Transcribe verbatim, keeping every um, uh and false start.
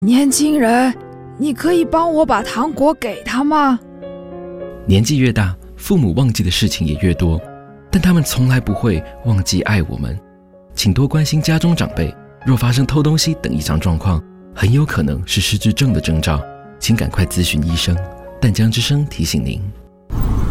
年轻人，你可以帮我把糖果给他吗？ 年纪越大，父母忘记的事情也越多，但他们从来不会忘记爱我们。请多关心家中长辈，若发生偷东西等异常状况，很有可能是失智症的征兆，请赶快咨询医生。淡江之声提醒您。